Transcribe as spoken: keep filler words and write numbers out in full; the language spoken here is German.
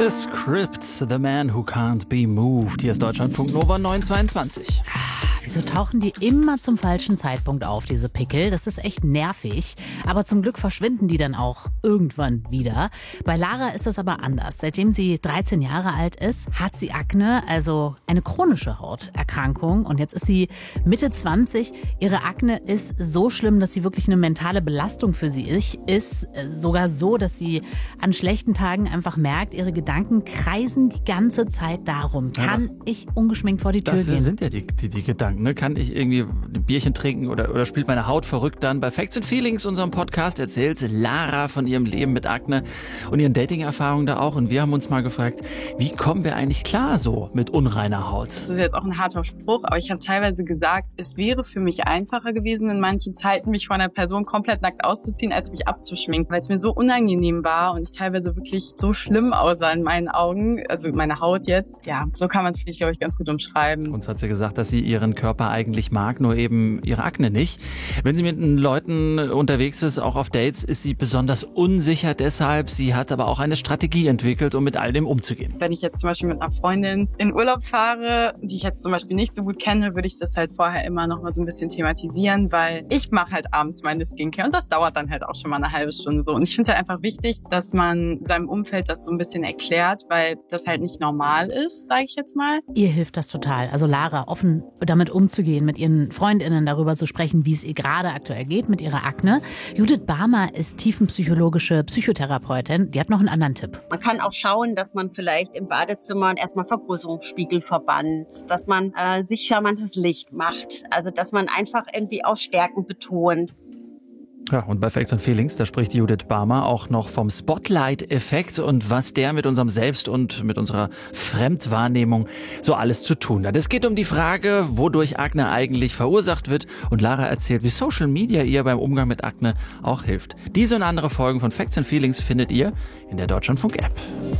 The Script, The Man Who Can't Be Moved. Hier ist Deutschlandfunk Nova neun zweiundzwanzig. Wieso tauchen die immer zum falschen Zeitpunkt auf, diese Pickel? Das ist echt nervig. Aber zum Glück verschwinden die dann auch irgendwann wieder. Bei Lara ist das aber anders. Seitdem sie dreizehn Jahre alt ist, hat sie Akne, also eine chronische Hauterkrankung. Und jetzt ist sie Mitte zwanzig. Ihre Akne ist so schlimm, dass sie wirklich eine mentale Belastung für sie ist. Sogar so, dass sie an schlechten Tagen einfach merkt, ihre Gedanken kreisen die ganze Zeit darum. Kann ja, ich ungeschminkt vor die Tür das gehen? Das sind ja die, die, die Gedanken. Ne? Kann ich irgendwie ein Bierchen trinken oder, oder spielt meine Haut verrückt dann? Bei Facts and Feelings, unserem Podcast, erzählt Lara von ihrem Leben mit Akne und ihren Dating-Erfahrungen da auch. Und wir haben uns mal gefragt, wie kommen wir eigentlich klar so mit unreiner Haut? Das ist jetzt auch ein harter Spruch, aber ich habe teilweise gesagt, es wäre für mich einfacher gewesen, in manchen Zeiten mich von einer Person komplett nackt auszuziehen, als mich abzuschminken, weil es mir so unangenehm war und ich teilweise wirklich so schlimm aussah in meinen Augen, also meine Haut jetzt. Ja, so kann man es vielleicht, glaube ich, ganz gut umschreiben. Uns hat sie gesagt, dass sie ihren Körper eigentlich mag, nur eben ihre Akne nicht. Wenn sie mit den Leuten unterwegs ist, auch auf Dates, ist sie besonders unsicher deshalb. Sie hat aber auch eine Strategie entwickelt, um mit all dem umzugehen. Wenn ich jetzt zum Beispiel mit einer Freundin in Urlaub fahre, die ich jetzt zum Beispiel nicht so gut kenne, würde ich das halt vorher immer noch mal so ein bisschen thematisieren, weil ich mache halt abends meine Skincare und das dauert dann halt auch schon mal eine halbe Stunde so. Und ich finde es halt einfach wichtig, dass man seinem Umfeld das so ein bisschen erklärt, weil das halt nicht normal ist, sage ich jetzt mal. Ihr hilft das total. Also Lara, offen damit umzugehen, mit ihren FreundInnen darüber zu sprechen, wie es ihr gerade aktuell geht mit ihrer Akne. Judith Barmer ist tiefenpsychologische Psychotherapeutin. Die hat noch einen anderen Tipp. Man kann auch schauen, dass man vielleicht im Badezimmer erstmal Vergrößerungsspiegel verbannt, dass man äh, sich charmantes Licht macht, also dass man einfach irgendwie auch Stärken betont. Ja, und bei Facts and Feelings, da spricht Judith Barmer auch noch vom Spotlight-Effekt und was der mit unserem Selbst- und mit unserer Fremdwahrnehmung so alles zu tun hat. Es geht um die Frage, wodurch Akne eigentlich verursacht wird, und Lara erzählt, wie Social Media ihr beim Umgang mit Akne auch hilft. Diese und andere Folgen von Facts and Feelings findet ihr in der Deutschlandfunk-App.